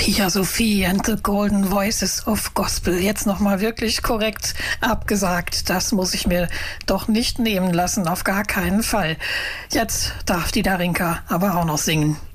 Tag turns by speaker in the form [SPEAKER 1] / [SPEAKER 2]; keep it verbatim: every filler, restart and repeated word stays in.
[SPEAKER 1] Pia Sophie and the Golden Voices of Gospel. Jetzt nochmal wirklich korrekt abgesagt. Das muss ich mir doch nicht nehmen lassen, auf gar keinen Fall. Jetzt darf die Darinka aber auch noch singen.